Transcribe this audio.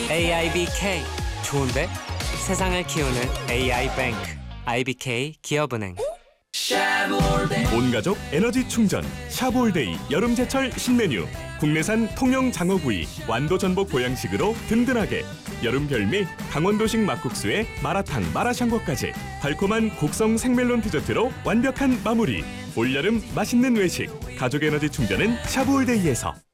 AIBK 좋은데? 세상을 키우는 AI뱅크 IBK 기업은행. 온가족 에너지 충전 샤브올데이 여름제철 신메뉴. 국내산 통영 장어구이 완도 전복 보양식으로 든든하게. 여름 별미 강원도식 막국수에 마라탕 마라샹궈까지 달콤한 곡성 생멜론 디저트로 완벽한 마무리. 올여름 맛있는 외식 가족 에너지 충전은 샤브올데이에서.